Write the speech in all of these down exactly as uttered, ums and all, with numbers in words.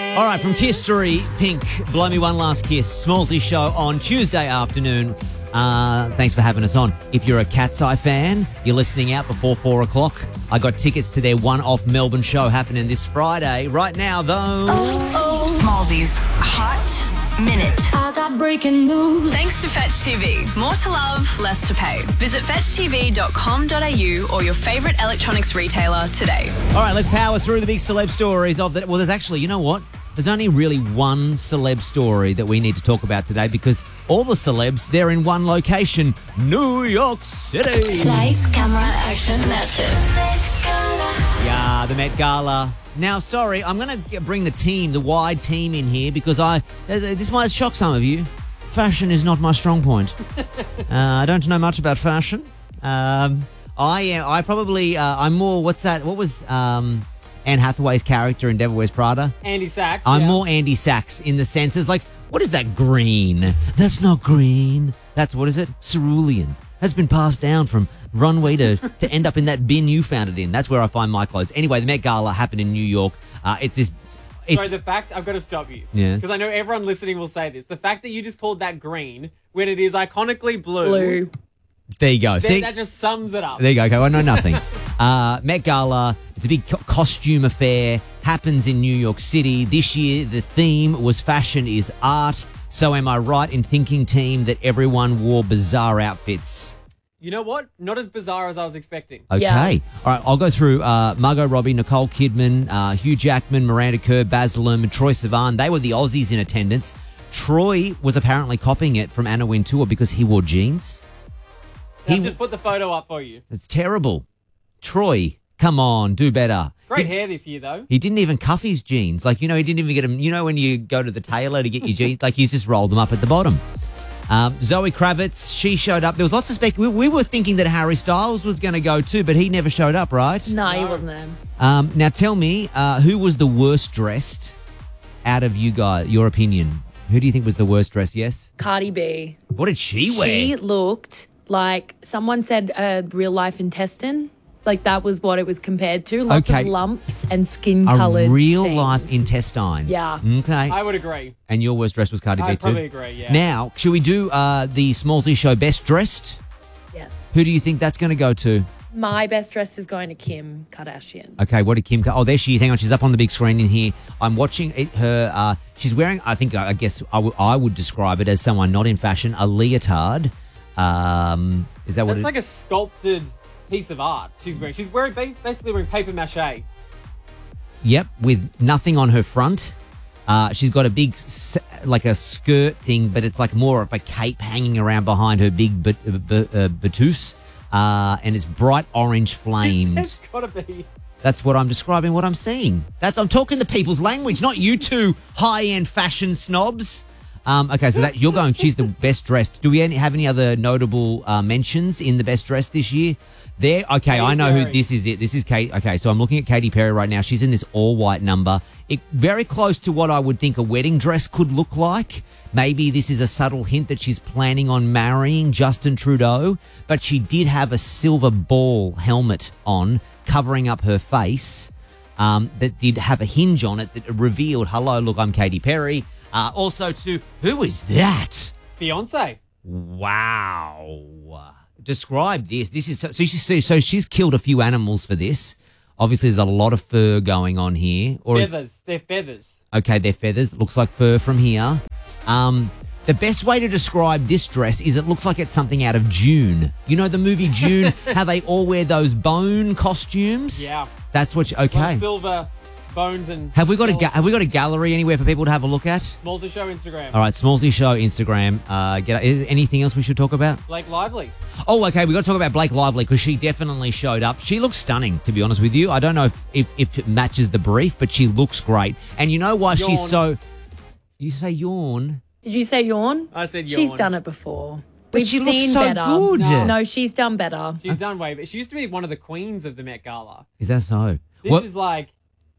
All right, from Kiss three, Pink, Blow Me One Last Kiss, Smallsy show on Tuesday afternoon. Uh, thanks for having us on. If you're a Cat's Eye fan, you're listening out before four o'clock. I got tickets to their one-off Melbourne show happening this Friday. Right now, though... Oh, oh. Smallsy's Hot Minute. I got breaking news. Thanks to Fetch T V. More to love, less to pay. Visit fetch t v dot com dot a u or your favourite electronics retailer today. All right, let's power through the big celeb stories of the... Well, there's actually, you know what? There's only really one celeb story that we need to talk about today because all the celebs, they're in one location, New York City. Lights, camera, action, that's it. Yeah, the Met Gala. Now, sorry, I'm going to bring the team, the wide team in here because I this might shock some of you. Fashion is not my strong point. uh, I don't know much about fashion. Um, I am. I probably. Uh, I'm more. What's that? What was um, Anne Hathaway's character in Devil Wears Prada? Andy Sachs. I'm yeah. more Andy Sachs in the sense as like, what is that green? That's not green. That's what is it? Cerulean. Has been passed down from runway to, to end up in that bin you found it in. That's where I find my clothes. Anyway, the Met Gala happened in New York. Uh, it's this... It's, Sorry, the fact... I've got to stop you. Yes. Because I know everyone listening will say this. The fact that you just called that green when it is iconically blue... Blue. There you go. That, See? that just sums it up. There you go. Okay, I know nothing. uh, Met Gala, it's a big co- costume affair, happens in New York City. This year, the theme was fashion is art. So am I right in thinking, team, that everyone wore bizarre outfits? You know what? Not as bizarre as I was expecting. Okay. Yeah. All right, I'll go through uh, Margot Robbie, Nicole Kidman, uh, Hugh Jackman, Miranda Kerr, Baz Luhrmann, Troye Sivan. They were the Aussies in attendance. Troy was apparently copying it from Anna Wintour because he wore jeans. I've He- just put the photo up for you. It's terrible. Troy, come on, do better. Great He- hair this year, though. He didn't even cuff his jeans. Like, you know, he didn't even get them. You know, when you go to the tailor to get your jeans, like he's just rolled them up at the bottom. Um, Zoe Kravitz, she showed up. There was lots of spec. We, we were thinking that Harry Styles was going to go too, but he never showed up, right? No, he wasn't there. Um, now tell me, uh, who was the worst dressed out of you guys? Your opinion. Who do you think was the worst dressed? Yes? Cardi B. What did she wear? She looked like someone said a real life intestine. Like that was what it was compared to. Lots Okay. of lumps and skin A coloured. real things. life intestine. Yeah. Okay. I would agree. And your worst dressed was Cardi B I'd too? probably agree, yeah. Now, should we do uh, the Smallsy Show Best Dressed? Yes. Who do you think that's going to go to? My best dress is going to Kim Kardashian. Okay, what did Kim... Oh, there she is. Hang on, she's up on the big screen in here. I'm watching it, her... Uh, she's wearing, I think, I guess I, w- I would describe it as someone not in fashion, a leotard. Um, is that what That's it like a sculpted piece of art she's wearing. She's wearing ba- basically wearing paper mache. Yep, with nothing on her front. Uh, she's got a big, s- like a skirt thing, but it's like more of a cape hanging around behind her big bat- uh, b- uh, batous. Uh, and it's bright orange flames. It's gotta be. That's what I'm describing, what I'm seeing. That's I'm talking the people's language, not you two high-end fashion snobs. Um, okay, so that you're going, she's the best dressed. Do we any, have any other notable uh, mentions in the best dressed this year? There, okay, Katy I know who Perry. this is. It. This is Kate. Okay, so I'm looking at Katy Perry right now. She's in this all-white number. It very close to what I would think a wedding dress could look like. Maybe this is a subtle hint that she's planning on marrying Justin Trudeau, but she did have a silver ball helmet on covering up her face um, that did have a hinge on it that revealed, hello, look, I'm Katy Perry. Uh, also to, who is that? Beyonce. Wow. Describe this. This is so, so she's so she's killed a few animals for this. Obviously, there's a lot of fur going on here. Or is, Feathers. They're feathers. okay, they're feathers. It looks like fur from here. Um, the best way to describe this dress is it looks like it's something out of June. You know the movie June, how they all wear those bone costumes? Yeah. That's what. You, Like okay. silver bones and... Have we got a skulls. ga- have we got a gallery anywhere for people to have a look at? Smallsy Show Instagram. All right, Smallsy Show Instagram. Uh, get is there anything else we should talk about? Blake Lively. Oh, okay. We got to talk about Blake Lively because she definitely showed up. She looks stunning, to be honest with you. I don't know if, if, if it matches the brief, but she looks great. And you know why Yawn. she's so... You say yawn? Did you say yawn? I said She's yawn. done it before. But We've she looks seen so better. good. No. No, she's done better. She's done way, but she used to be one of the queens of the Met Gala. Is that so? This What- is like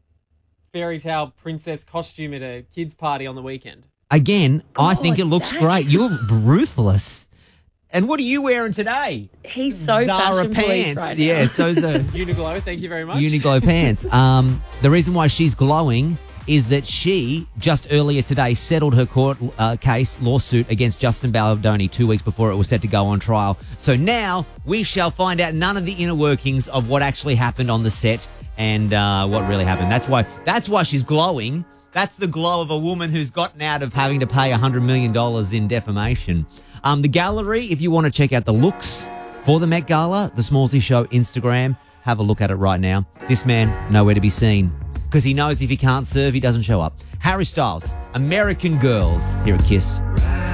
fairy tale princess costume at a kids' party on the weekend. Again, I God, think it looks Zach. great. You're ruthless. And what are you wearing today? He's so Zara fashion police pants. right now. Yeah, so's a Uniglow, thank you very much. Uniglow pants. Um, the reason why she's glowing is that she, just earlier today, settled her court uh, case, lawsuit against Justin Baldoni two weeks before it was set to go on trial. So now we shall find out none of the inner workings of what actually happened on the set and uh, what really happened. That's why, that's why she's glowing. That's the glow of a woman who's gotten out of having to pay one hundred million dollars in defamation. Um, the gallery, if you want to check out the looks for the Met Gala, the Smallsy Show Instagram, have a look at it right now. This man, nowhere to be seen. Because he knows if he can't serve, he doesn't show up. Harry Styles, American Girls, here at Kiss.